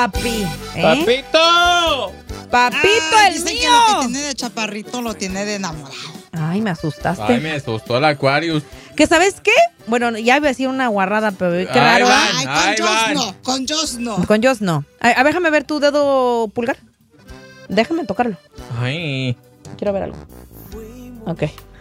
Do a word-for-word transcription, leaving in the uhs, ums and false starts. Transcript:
papi. ¿eh? ¡Papito! ¡Papito, ah, el dice mío! que lo que tiene de chaparrito lo tiene de enamorado. Ay, me asustaste. Ay, me asustó el Aquarius. ¿Que sabes qué? Bueno, ya iba a decir una guarrada, pero qué Ahí raro. van, Ay, con ahí Joss van. no, con Joss no. Con Joss no. A, a ver, déjame ver tu dedo pulgar. Déjame tocarlo. Ay. Quiero ver algo. Ok.